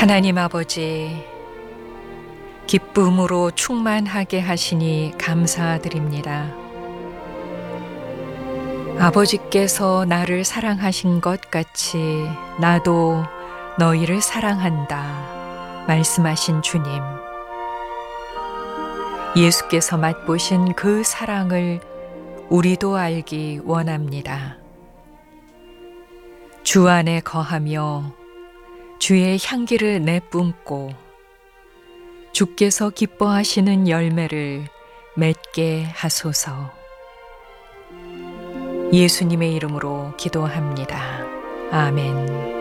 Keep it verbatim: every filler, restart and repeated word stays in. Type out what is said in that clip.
하나님 아버지, 기쁨으로 충만하게 하시니 감사드립니다. 아버지께서 나를 사랑하신 것 같이 나도 너희를 사랑한다 말씀하신 주님. 예수께서 맛보신 그 사랑을 우리도 알기 원합니다. 주 안에 거하며 주의 향기를 내뿜고 주께서 기뻐하시는 열매를 맺게 하소서. 예수님의 이름으로 기도합니다. 아멘.